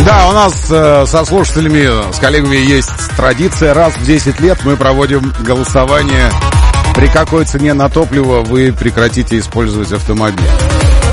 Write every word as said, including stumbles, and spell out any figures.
Да, у нас э, со слушателями, с коллегами есть традиция. Раз в десять лет мы проводим голосование, при какой цене на топливо вы прекратите использовать автомобиль.